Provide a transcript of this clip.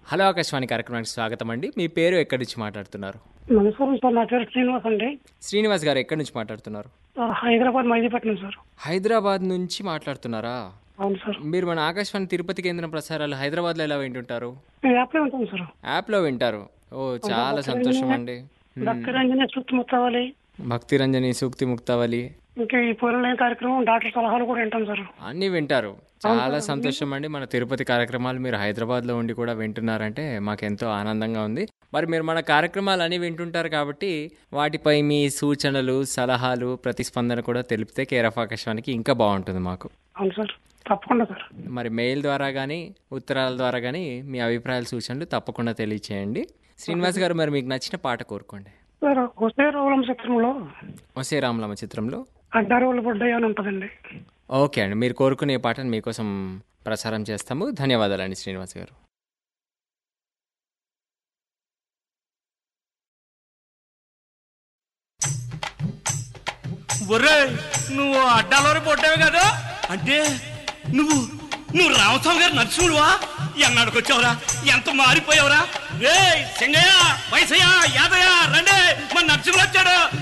Hello Akashvani కార్యక్రమానికి స్వాగతం అండి. మీ పేరు ఎక్కడి నుంచి మాట్లాడుతున్నారు? నమస్కారం సార్. నా పేరు శ్రీనివాస్ అండి. శ్రీనివాస్ గారు ఎక్కడి నుంచి మాట్లాడుతున్నారు? హైదరాబాద్ మైదీపట్నం సార్. హైదరాబాద్ నుంచి మాట్లాడుతున్నారా? అవును సార్. మీరు మన ఆకాశవాణి తిరుపతి కేంద్రం ప్రసారాలు హైదరాబాద్లో ఎలా వింటుంటారు? మేము యాప్లో ఉంటాం సార్. యాప్లో వింటారు. ఓ చాలా సంతోషం అండి. భక్తి రంజని సూక్తి ముక్తావళి, భక్తి రంజని, సూక్తి ముక్తావళి, ఇంకా ఈ పూర్ణ కార్యక్రమం, డాక్టర్ సలహాలు కూడా వింటాం సార్. అన్నీ వింటారు. చాలా సంతోషం అండి. మన తిరుపతి కార్యక్రమాలు మీరు హైదరాబాద్లో ఉండి కూడా వింటున్నారంటే మాకెంతో ఆనందంగా ఉంది. మరి మీరు మన కార్యక్రమాలు అన్నీ వింటుంటారు కాబట్టి వాటిపై మీ సూచనలు, సలహాలు, ప్రతిస్పందన కూడా తెలిపితే కేర్ ఆఫ్ ఆకాశవాణికి ఇంకా బాగుంటుంది మాకు. అవును సార్, తప్పకుండా సార్. మరి మెయిల్ ద్వారా కానీ ఉత్తరాల ద్వారా కానీ మీ అభిప్రాయాలు, సూచనలు తప్పకుండా తెలియచేయండి. శ్రీనివాస్ గారు, మరి మీకు నచ్చిన పాట కోరుకోండి. సార్, ఒసే రోలం చిత్రంలో ఒసే రామలమ్మ చిత్రంలో అడ్డారోలు బొడ్డయ్య అని ఉంటుందండి. ఓకే అండి, మీరు కోరుకునే పాటను మీకోసం ప్రసారం చేస్తాము. ధన్యవాదాలండి శ్రీనివాస్ గారు. ఒరే, నువ్వు అడ్డాలోనే పొట్టావు కదా? అంటే నువ్వు నువ్వు రామస్వామి గారు నరసింహుడువా? ఎన్నాడుకొచ్చావురా? ఎంత మారిపోయావురా? రే సింగయ్య, వైసయ్య, యాదయ్య, రండి, మన నరసింహుడు వచ్చాడు.